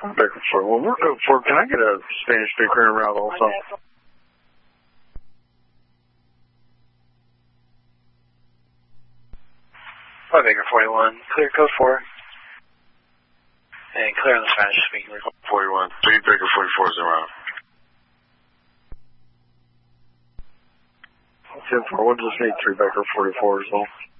Baker 41. We're good for. Can I get a Spanish speaker en route also? Baker 41. Clear code 4. And clear on the Spanish speaking. 41. 3 Baker 44 is around. 10-4, we'll just need 3 Baker 44 as well.